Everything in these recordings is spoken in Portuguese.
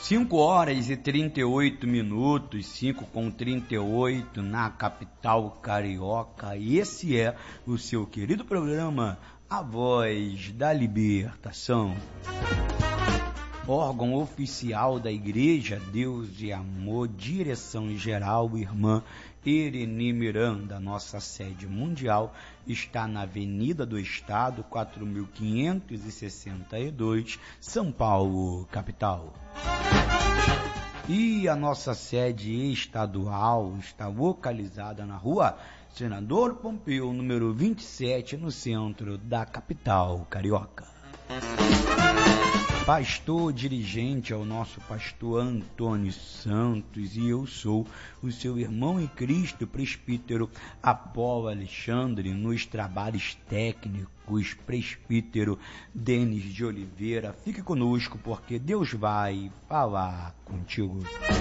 5h38, 5h38 na capital carioca. E esse é o seu querido programa, A Voz da Libertação. Órgão oficial da Igreja Deus e Amor, direção geral, irmã Irene Miranda. Nossa sede mundial está na Avenida do Estado, 4562, São Paulo, capital. E a nossa sede estadual está localizada na Rua Senador Pompeu, número 27, no centro da capital carioca. Pastor dirigente é o nosso pastor Antônio Santos e eu sou o seu irmão em Cristo, presbítero Apolo Alexandre, nos trabalhos técnicos, presbítero Denis de Oliveira. Fique conosco porque Deus vai falar contigo.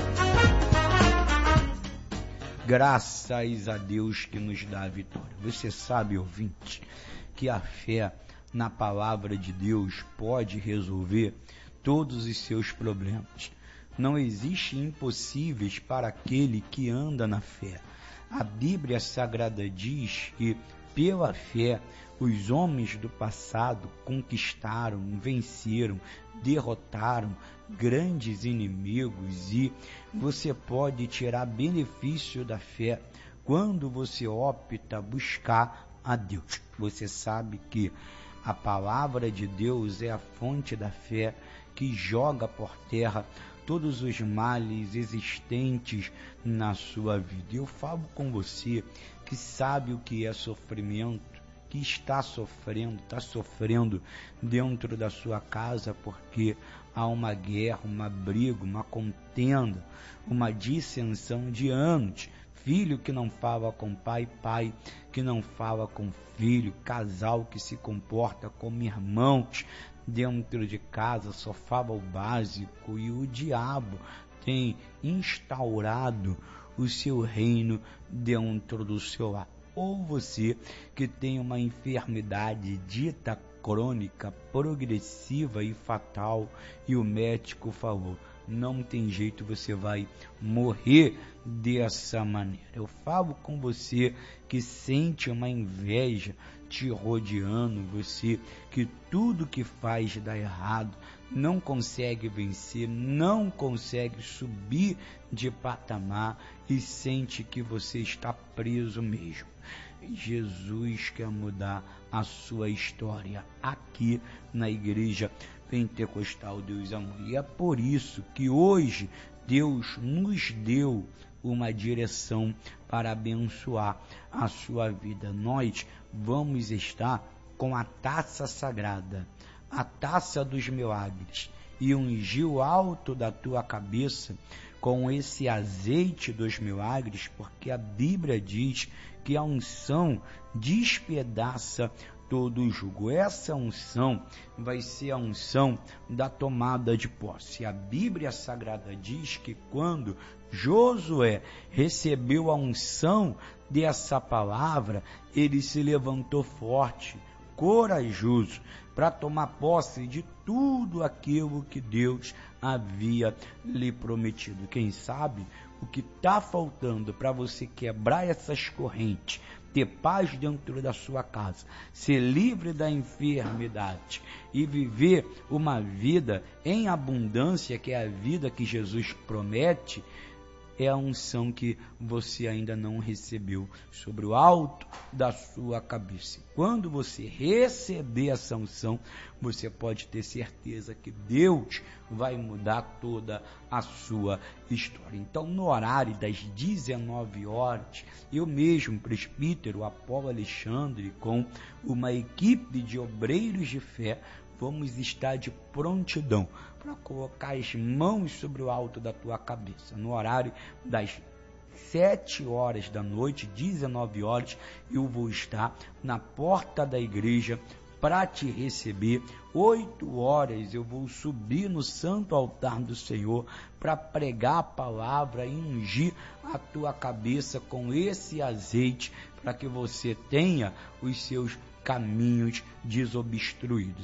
Graças a Deus que nos dá a vitória. Você sabe, ouvinte, que a fé na palavra de Deus pode resolver todos os seus problemas. Não existe impossíveis para aquele que anda na fé. A Bíblia Sagrada diz que, pela fé, os homens do passado conquistaram, venceram, derrotaram grandes inimigos, e você pode tirar benefício da fé quando você opta buscar a Deus. Você sabe que a palavra de Deus é a fonte da fé que joga por terra todos os males existentes na sua vida. Eu falo com você que sabe o que é sofrimento, que está sofrendo dentro da sua casa porque há uma guerra, uma briga, uma contenda, uma dissensão de anos. Filho que não fala com pai, pai que não fala com filho, casal que se comporta como irmãos dentro de casa, só fala o básico, e o diabo tem instaurado o seu reino dentro do seu lar. Ou você que tem uma enfermidade dita crônica, progressiva e fatal, e o médico falou: não tem jeito, você vai morrer dessa maneira. Eu falo com você que sente uma inveja te rodeando, você que tudo que faz dá errado, não consegue vencer, não consegue subir de patamar e sente que você está preso mesmo. Jesus quer mudar a sua história aqui na Igreja Pentecostal Deus e Amor. E é por isso que hoje Deus nos deu uma direção para abençoar a sua vida. Nós vamos estar com a taça sagrada, a taça dos milagres, e ungir o alto da tua cabeça com esse azeite dos milagres, porque a Bíblia diz que a unção despedaça todo o jugo. Essa unção vai ser a unção da tomada de posse. A Bíblia Sagrada diz que quando Josué recebeu a unção dessa palavra, ele se levantou forte, corajoso, para tomar posse de tudo aquilo que Deus havia lhe prometido. Quem sabe o que está faltando para você quebrar essas correntes, ter paz dentro da sua casa, ser livre da enfermidade e viver uma vida em abundância, que é a vida que Jesus promete, é a unção que você ainda não recebeu sobre o alto da sua cabeça. Quando você receber essa unção, você pode ter certeza que Deus vai mudar toda a sua história. Então, no horário das 19 horas, eu mesmo, presbítero Apolo Alexandre, com uma equipe de obreiros de fé, vamos estar de prontidão para colocar as mãos sobre o alto da tua cabeça. No horário das 7 horas da noite, 19 horas, eu vou estar na porta da igreja para te receber. 8 horas eu vou subir no santo altar do Senhor para pregar a palavra e ungir a tua cabeça com esse azeite, para que você tenha os seus caminhos desobstruídos.